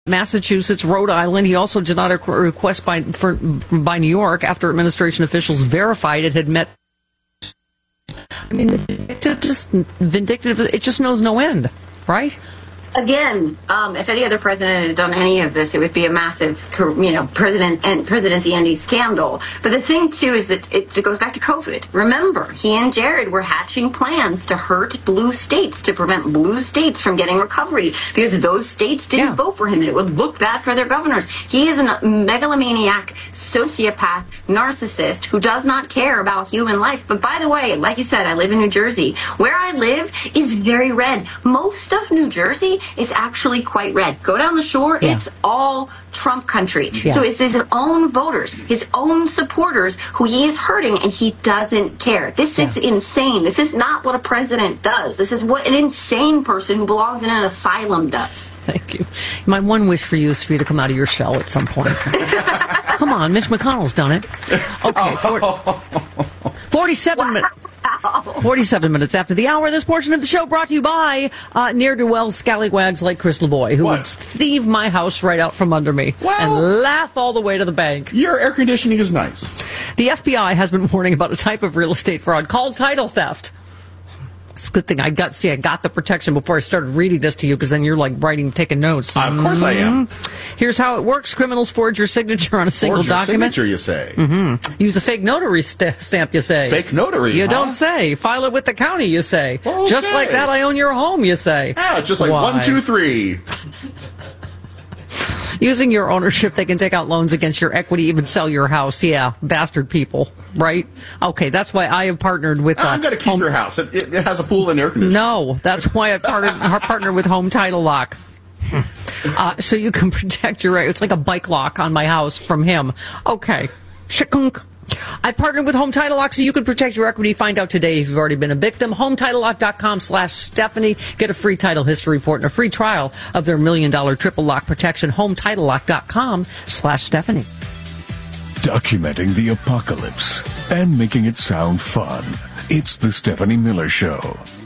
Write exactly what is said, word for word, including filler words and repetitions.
Massachusetts, Rhode Island. He also denied a request by for, by New York after administration officials verified it had met. I mean, it's just vindictive. It just knows no end, right? Again, um, if any other president had done any of this, it would be a massive, you know, president and presidency-ending scandal. But the thing, too, is that it, it goes back to COVID. Remember, he and Jared were hatching plans to hurt blue states, to prevent blue states from getting recovery, because those states didn't yeah. vote for him, and it would look bad for their governors. He is a megalomaniac, sociopath, narcissist who does not care about human life. But by the way, like you said, I live in New Jersey. Where I live is very red. Most of New Jersey is actually quite red. Go down the shore, yeah. it's all Trump country. Yeah. So it's his own voters, his own supporters who he is hurting, and he doesn't care. This yeah. is insane. This is not what a president does. This is what an insane person who belongs in an asylum does. Thank you. My one wish for you is for you to come out of your shell at some point. Come on, Mitch McConnell's done it. Okay, forty, forty-seven minutes. forty-seven minutes after the hour, this portion of the show brought to you by uh, ne'er-do-well scallywags like Chris Lavoie, who what? would thieve my house right out from under me well, and laugh all the way to the bank. Your air conditioning is nice. The F B I has been warning about a type of real estate fraud called title theft. It's a good thing I got see I got the protection before I started reading this to you, because then you're like writing, taking notes. Uh, of course mm-hmm. I am. Here's how it works. Criminals forge your signature on a single forge your document. Signature, you say. Mm-hmm. Use a fake notary st- stamp, you say. Fake notary, You huh? don't say. File it with the county, you say. Okay. Just like that, I own your home, you say. Yeah, just like Why? one, two, three. Using your ownership, they can take out loans against your equity, even sell your house. Yeah, bastard people, right? Okay, that's why I have partnered with... Uh, I'm going to keep home... your house. It, it has a pool and air conditioning. No, that's why I partnered, partnered with Home Title Lock. Uh, so you can protect your... It's like a bike lock on my house from him. Okay. Shikunk. I partnered with Home Title Lock so you can protect your equity. Find out today if you've already been a victim. HomeTitleLock.com slash Stephanie. Get a free title history report and a free trial of their million dollar triple lock protection. HomeTitleLock.com slash Stephanie. Documenting the apocalypse and making it sound fun. It's the Stephanie Miller Show.